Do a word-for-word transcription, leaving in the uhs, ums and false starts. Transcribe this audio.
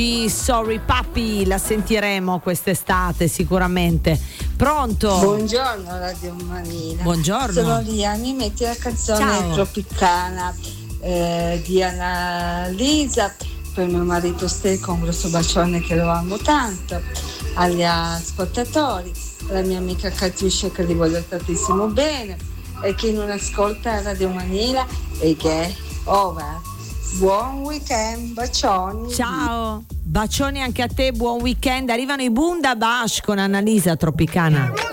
Sorry Papi, la sentiremo quest'estate sicuramente. Pronto? Buongiorno Radio Manila. Buongiorno. Sono Lia, mi metti la canzone Ciao. Tropicana eh, di Annalisa per mio marito Stecco, un grosso bacione che lo amo tanto, agli ascoltatori, alla mia amica Catiuscia che li voglio tantissimo bene e chi non ascolta Radio Manila e che è over. Buon weekend, bacioni. Ciao, bacioni anche a te, buon weekend. Arrivano i Bunda Bash con Annalisa Tropicana.